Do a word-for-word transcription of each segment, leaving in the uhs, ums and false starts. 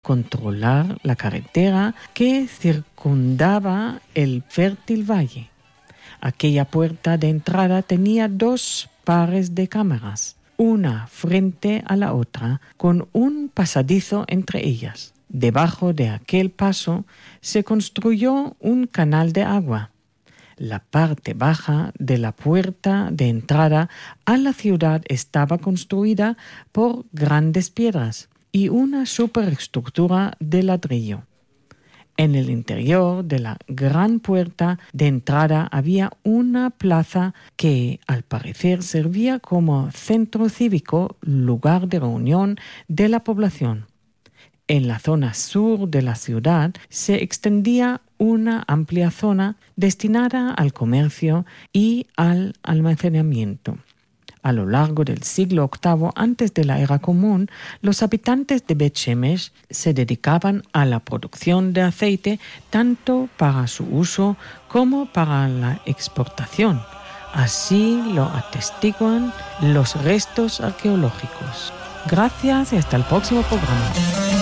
controlar la carretera que circundaba el fértil valle. Aquella puerta de entrada tenía dos pares de cámaras, una frente a la otra, con un pasadizo entre ellas. Debajo de aquel paso se construyó un canal de agua. La parte baja de la puerta de entrada a la ciudad estaba construida por grandes piedras y una superestructura de ladrillo. En el interior de la gran puerta de entrada había una plaza que, al parecer, servía como centro cívico, lugar de reunión de la población. En la zona sur de la ciudad se extendía una amplia zona destinada al comercio y al almacenamiento. A lo largo del siglo octavo antes de la era común, los habitantes de Bet Shemesh se dedicaban a la producción de aceite tanto para su uso como para la exportación. Así lo atestiguan los restos arqueológicos. Gracias y hasta el próximo programa.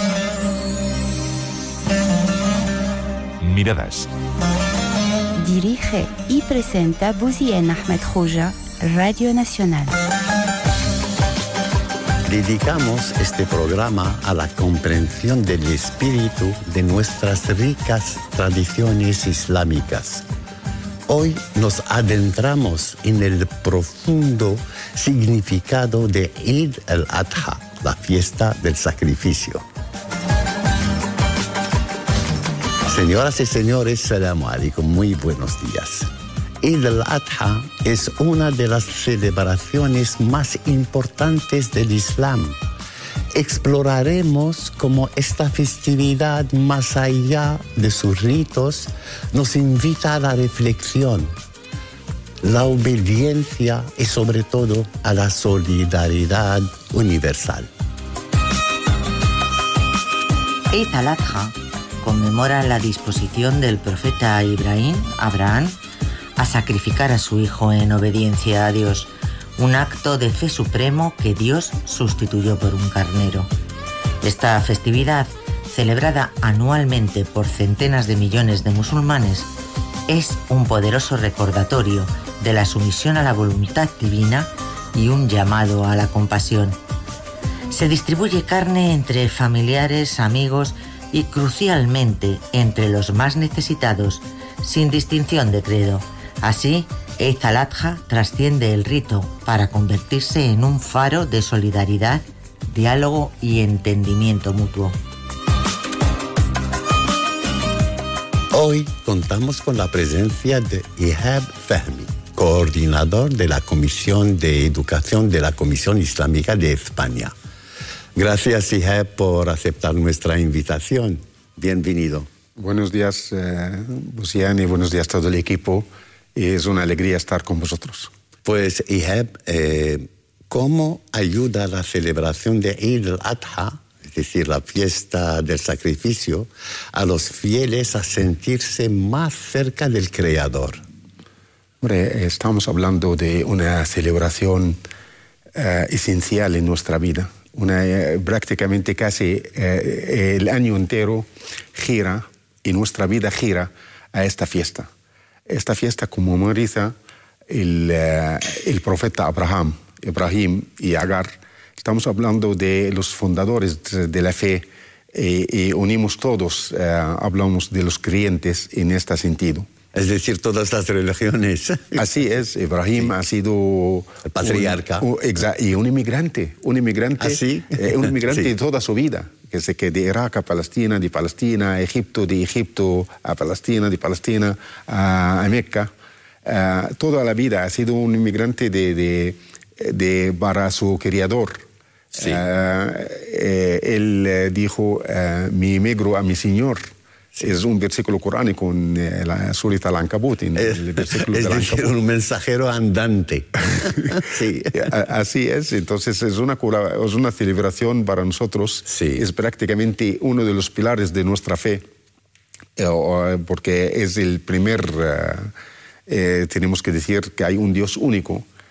Miradas. Dirige y presenta Bouzien Ahmed Khouja, Radio Nacional. Dedicamos este programa a la comprensión del espíritu de nuestras ricas tradiciones islámicas. Hoy nos adentramos en el profundo significado de Eid al-Adha, la fiesta del sacrificio. Señoras y señores, Salamu alaikum, muy buenos días. Eid al-Adha es una de las celebraciones más importantes del Islam. Exploraremos cómo esta festividad, más allá de sus ritos, nos invita a la reflexión, la obediencia y sobre todo a la solidaridad universal. Eid al-Adha conmemora la disposición del profeta Ibrahim, Abraham, a sacrificar a su hijo en obediencia a Dios, un acto de fe supremo que Dios sustituyó por un carnero. Esta festividad, celebrada anualmente por centenas de millones de musulmanes, es un poderoso recordatorio de la sumisión a la voluntad divina y un llamado a la compasión. Se distribuye carne entre familiares, amigos y crucialmente entre los más necesitados, sin distinción de credo. Así, Eid al-Adha trasciende el rito para convertirse en un faro de solidaridad, diálogo y entendimiento mutuo. Hoy contamos con la presencia de Ihab Fahmy, coordinador de la Comisión de Educación de la Comisión Islámica de España. Gracias, Ihab, por aceptar nuestra invitación. Bienvenido. Buenos días, eh, Bouzien, y buenos días a todo el equipo. Y es una alegría estar con vosotros. Pues, Ihab, eh, ¿cómo ayuda la celebración de Eid al-Adha, es decir, la fiesta del sacrificio, a los fieles a sentirse más cerca del Creador? Hombre, estamos hablando de una celebración eh, esencial en nuestra vida. Una, eh, prácticamente casi eh, el año entero gira, y nuestra vida gira a esta fiesta. Esta fiesta conmemora el, eh, el profeta Abraham, Ibrahim y Agar. Estamos hablando de los fundadores de la fe eh, y unimos todos, eh, hablamos de los creyentes en este sentido. Es decir, todas las religiones. Así es, Ibrahim sí. ha sido el patriarca. Un, un, y un inmigrante, un inmigrante, ¿Así? eh, un inmigrante sí. de toda su vida. Que sé que de Irak a Palestina, de Palestina a Egipto, de Egipto a Palestina, de Palestina a, a Meca. Uh, toda la vida ha sido un inmigrante de, de, de para su criador. Sí. Uh, eh, él dijo, uh, me emigro a mi Señor. Sí. Es un versículo coránico en eh, la Surat Al-Ankabut. En es, el versículo es del decir, un mensajero andante. Sí. Así es, entonces es una, es una celebración para nosotros. Sí. Es prácticamente uno de los pilares de nuestra fe, eh, porque es el primer, eh, eh, tenemos que decir que hay un Dios único,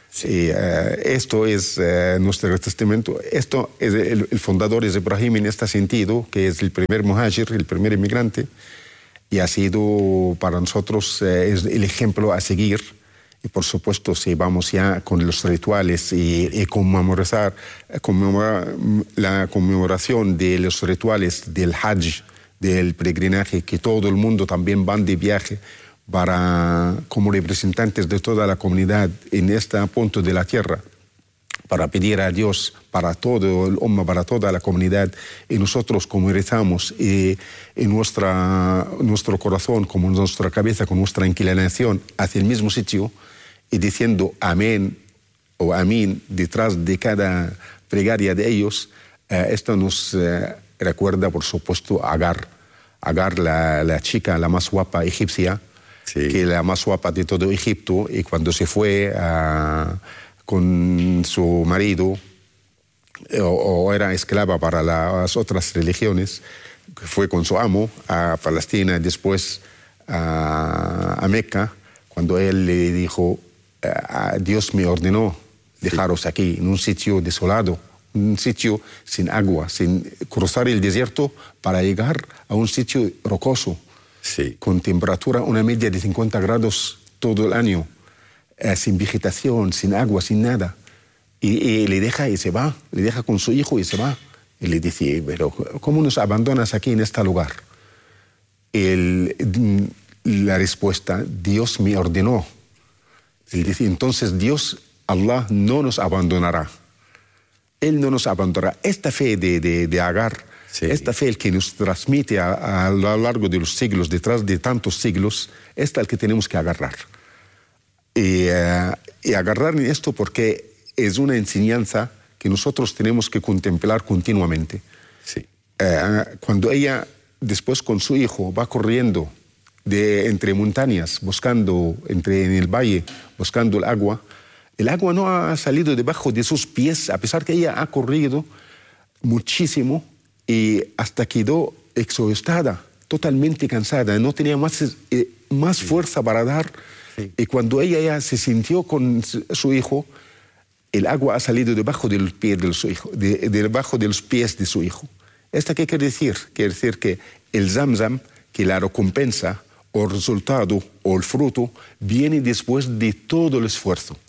Sí. Y, uh, esto es uh, nuestro testamento. Esto es el, el fundador es Ibrahim en este sentido, que es el primer muhajir, el primer inmigrante, y ha sido para nosotros uh, es el ejemplo a seguir. Y por supuesto, si vamos ya con los rituales y, y conmemorar, conmemorar la conmemoración de los rituales del Hajj, del peregrinaje, que todo el mundo también van de viaje para, como representantes de toda la comunidad en este punto de la tierra, para pedir a Dios, para todo el Ummah, para toda la comunidad, y nosotros como rezamos y, en nuestra, nuestro corazón, como nuestra cabeza, con nuestra inclinación hacia el mismo sitio, y diciendo amén o amén detrás de cada plegaria de ellos, eh, esto nos eh, recuerda, por supuesto, a Agar, Agar la, la chica, la más guapa egipcia, sí, que la más guapa de todo Egipto, y cuando se fue a, con su marido, o, o era esclava para las otras religiones, fue con su amo a Palestina, después a, a Meca, cuando él le dijo, Dios me ordenó dejaros sí. aquí, en un sitio desolado, un sitio sin agua, sin cruzar el desierto para llegar a un sitio rocoso, sí. con temperatura, una media de cincuenta grados todo el año, eh, sin vegetación, sin agua, sin nada. Y, y le deja y se va, le deja con su hijo y se va. Y le dice, pero ¿cómo nos abandonas aquí en este lugar? El, la respuesta, Dios me ordenó. Y dice, entonces Dios, Allah, no nos abandonará. Él no nos abandonará. Esta fe de, de, de Agar, sí. esta fe el que nos transmite a, a lo largo de los siglos, detrás de tantos siglos, esta es el que tenemos que agarrar. Y, uh, y agarrar en esto porque es una enseñanza que nosotros tenemos que contemplar continuamente. Sí. Uh, cuando ella, después con su hijo, va corriendo de entre montañas, buscando, entre en el valle, buscando el agua, el agua no ha salido debajo de sus pies, a pesar que ella ha corrido muchísimo y hasta quedó exhaustada, totalmente cansada, no tenía más, eh, más sí. fuerza para dar. Sí. Y cuando ella ya se sintió con su hijo, el agua ha salido debajo del pie de su hijo, de, de debajo de los pies de su hijo. ¿Esto qué quiere decir? Quiere decir que el Zamzam, que la recompensa, o el resultado o el fruto viene después de todo el esfuerzo.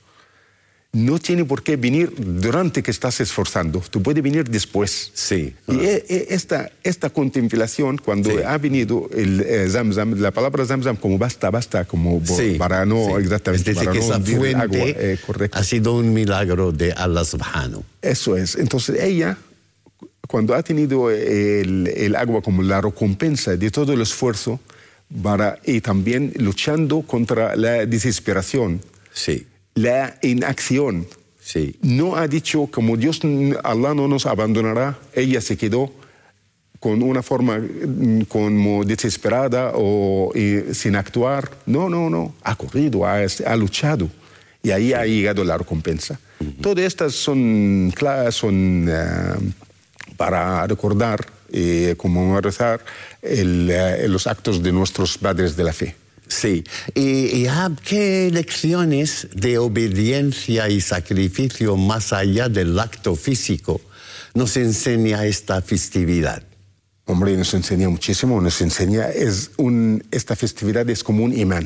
No tiene por qué venir durante que estás esforzando, tú puedes venir después. Sí. Y esta, esta contemplación, cuando sí. ha venido el eh, Zamzam, la palabra Zamzam como basta, basta, como sí. para no sí. exactamente. Es decir, para que no esa fuente agua, eh, ha sido un milagro de Allah subhanahu. Eso es. Entonces ella, cuando ha tenido el, el agua como la recompensa de todo el esfuerzo, Para, y también luchando contra la desesperación, sí. la inacción. Sí. No ha dicho, como Dios, Allah no nos abandonará, ella se quedó con una forma como desesperada o y, sin actuar. No, no, no. Ha corrido, ha, ha luchado. Y ahí sí. ha llegado la recompensa. Uh-huh. Todas estas son, son uh, para recordar y como rezar el, eh, los actos de nuestros padres de la fe. Sí. ¿Y, y ah, qué lecciones de obediencia y sacrificio más allá del acto físico nos enseña esta festividad? Hombre, nos enseña muchísimo. Nos enseña, es un, esta festividad es como un imán.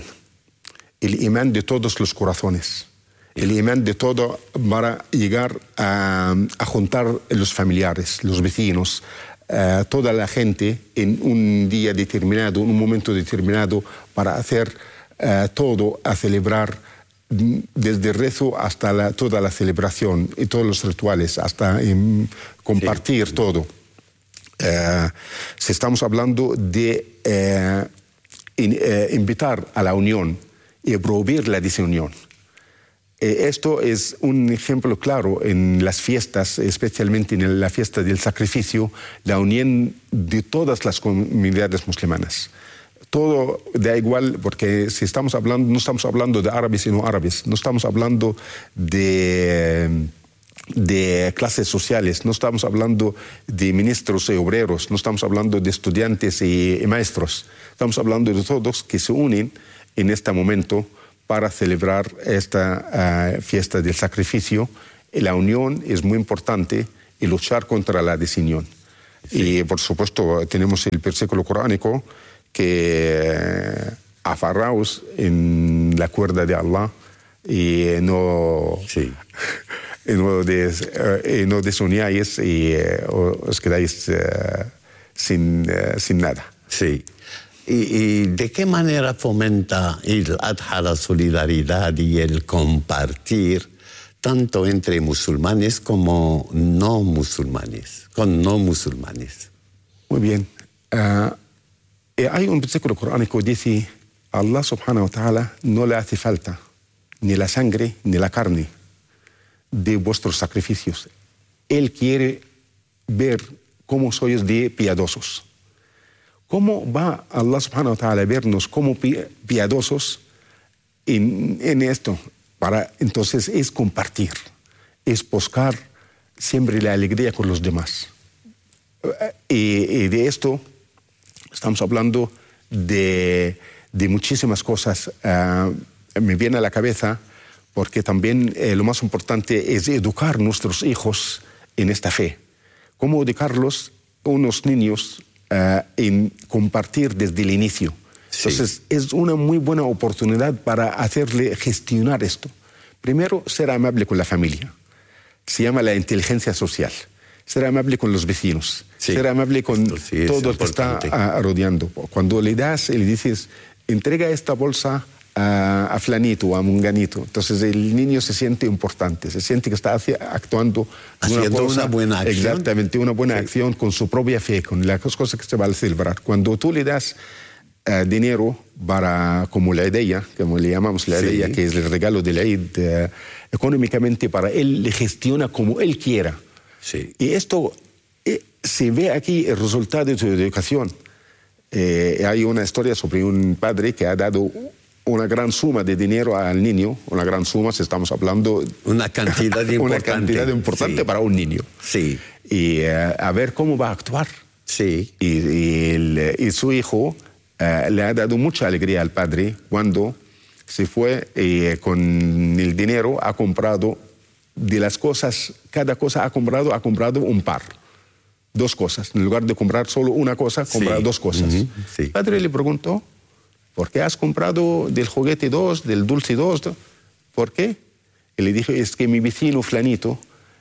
El imán de todos los corazones. El imán de todo para llegar a, a juntar los familiares, los vecinos, Uh, toda la gente en un día determinado, en un momento determinado, para hacer uh, todo, a celebrar desde el rezo hasta la, toda la celebración y todos los rituales, hasta um, compartir sí. todo. Uh, si estamos hablando de uh, in, uh, invitar a la unión y prohibir la desunión. Esto es un ejemplo claro en las fiestas, especialmente en la fiesta del sacrificio, la unión de todas las comunidades musulmanas. Todo da igual, porque si estamos hablando, no estamos hablando de árabes y no árabes, no estamos hablando de, de clases sociales, no estamos hablando de ministros y obreros, no estamos hablando de estudiantes y, y maestros, estamos hablando de todos que se unen en este momento para celebrar esta uh, fiesta del sacrificio. Y la unión es muy importante y luchar contra la desunión. Sí. Y por supuesto tenemos el versículo coránico que uh, aferraos en la cuerda de Allah y no, sí. y no, des, uh, y no desunáis y uh, os quedáis uh, sin, uh, sin nada. Sí. ¿Y, ¿Y de qué manera fomenta el Adha la solidaridad y el compartir tanto entre musulmanes como no musulmanes, con no musulmanes? Muy bien. Uh, hay un versículo coránico que dice: Allah subhanahu wa ta'ala no le hace falta ni la sangre ni la carne de vuestros sacrificios. Él quiere ver cómo sois de piadosos. ¿Cómo va Allah subhanahu wa ta'ala a vernos como piadosos en, en esto? Para, entonces es compartir, es buscar siempre la alegría con los demás. Y, y de esto estamos hablando de, de muchísimas cosas. Uh, me viene a la cabeza porque también eh, lo más importante es educar a nuestros hijos en esta fe. ¿Cómo educarlos, unos niños, uh, en compartir desde el inicio? Sí. Entonces, es una muy buena oportunidad para hacerle gestionar esto. Primero, ser amable con la familia. Se llama la inteligencia social. Ser amable con los vecinos. Sí. Ser amable con sí, todo el que está uh, rodeando. Cuando le das y le dices, entrega esta bolsa a, a flanito, a munganito. Entonces, el niño se siente importante, se siente que está hacia, actuando haciendo una, cosa, una buena acción. Exactamente, una buena sí. acción con su propia fe, con las cosas que se van a celebrar. Cuando tú le das Uh, dinero para, como la idea, como le llamamos la sí. idea, que es el regalo del Eid, uh, económicamente para él, le gestiona como él quiera. Sí. Y esto eh, se ve aquí el resultado de tu educación. Eh, hay una historia sobre un padre que ha dado una gran suma de dinero al niño, una gran suma, si estamos hablando... Una cantidad importante. Una cantidad importante sí. para un niño. Sí. Y uh, a ver cómo va a actuar. Sí. Y, y, el, y su hijo... Uh, le ha dado mucha alegría al padre cuando se fue y con el dinero ha comprado de las cosas, cada cosa ha comprado, ha comprado un par, dos cosas. En lugar de comprar solo una cosa, compra sí. dos cosas. Uh-huh. Sí. El padre le preguntó, ¿por qué has comprado del juguete dos, del dulce dos? ¿Por qué? Y le dijo, es que mi vecino flanito,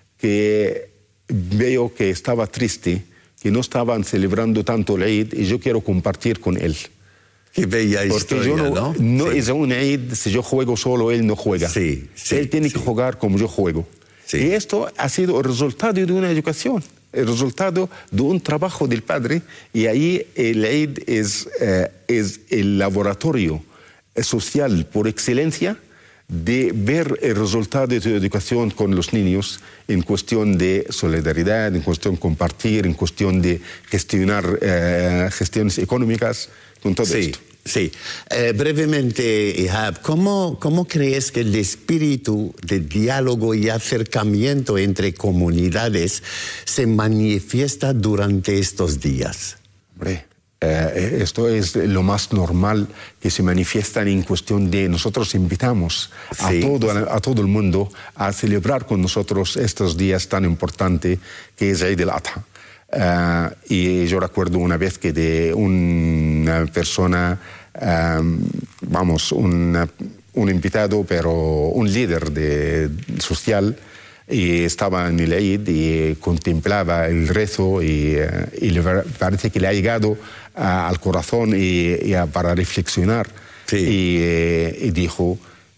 que veo que estaba triste, que no estaban celebrando tanto el Eid y yo quiero compartir con él. Qué bella Porque historia, yo no, ¿no? no sí. es un Eid, si yo juego solo, él no juega. Sí, sí, él tiene sí. que jugar como yo juego. Sí. Y esto ha sido el resultado de una educación, el resultado de un trabajo del padre, y ahí el Eid es, eh, es el laboratorio social por excelencia de ver el resultado de tu educación con los niños en cuestión de solidaridad, en cuestión de compartir, en cuestión de gestionar eh, gestiones económicas, con todo sí, esto. Sí, eh, brevemente, Ihab, ¿cómo, ¿cómo crees que el espíritu de diálogo y acercamiento entre comunidades se manifiesta durante estos días? Hombre, Eh, esto es lo más normal que se manifiesta en cuestión de nosotros invitamos sí. a, todo, a, a todo el mundo a celebrar con nosotros estos días tan importantes que es Eid al-Adha. Uh, y yo recuerdo una vez que de una persona, um, vamos, una, un invitado, pero un líder de, social, y estaba en el Eid y contemplaba el rezo y, uh, y le parece que le ha llegado uh, al corazón y, y uh, para reflexionar sí. y, uh, y dijo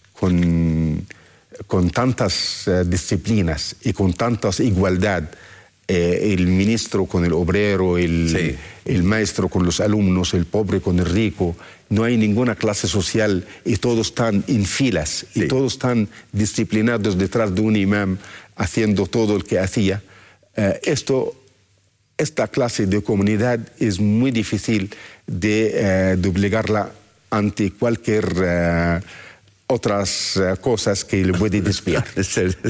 con, con tantas uh, disciplinas y con tantas igualdad, eh, el ministro con el obrero, el, sí. el maestro con los alumnos, el pobre con el rico, no hay ninguna clase social y todos están en filas sí. y todos están disciplinados detrás de un imam haciendo todo lo que hacía. Eh, esto, esta clase de comunidad es muy difícil de, eh, de obligarla ante cualquier eh, otras uh, cosas que le puede desviar.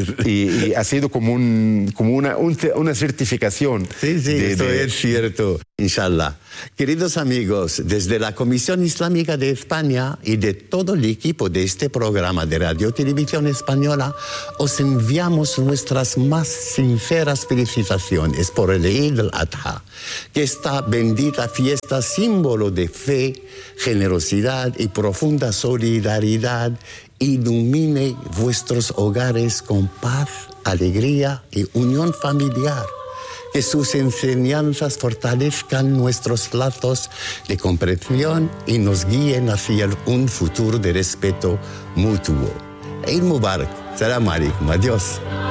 y, y ha sido como, un, como una, un, una certificación. Sí, sí, de, eso de, es cierto. Inshallah. Queridos amigos, desde la Comisión Islámica de España y de todo el equipo de este programa de Radio Televisión Española, os enviamos nuestras más sinceras felicitaciones por el Eid al-Adha, que esta bendita fiesta, símbolo de fe, generosidad y profunda solidaridad, ilumine vuestros hogares con paz, alegría y unión familiar. Que sus enseñanzas fortalezcan nuestros lazos de comprensión y nos guíen hacia un futuro de respeto mutuo. Eid Mubarak. Salam alaikum. Adiós.